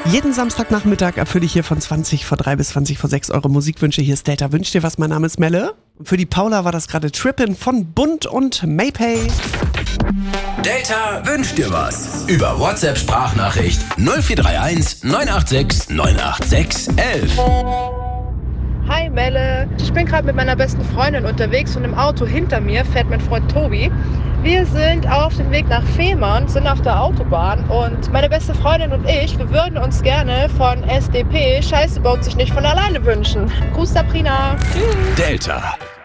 Jeden Samstagnachmittag erfülle ich hier von 20 vor 3 bis 20 vor 6 eure Musikwünsche. Hier ist Delta. Wünscht dir was? Mein Name ist Melle. Und für die Paula war das gerade Trippin' von Bund und Maypay. Delta wünscht dir was. Über WhatsApp-Sprachnachricht 0431 986 986 11. Hi Melle, ich bin gerade mit meiner besten Freundin unterwegs und im Auto hinter mir fährt mein Freund Tobi. Wir sind auf dem Weg nach Fehmarn, sind auf der Autobahn und meine beste Freundin und ich, wir würden uns gerne von SDP Scheiße baut sich nicht von alleine wünschen. Gruß Sabrina. Tschüss. Delta.